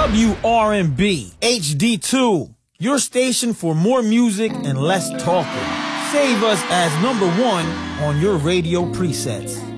WRNB HD2, your station for more music and less talking. Save us as number one on your radio presets.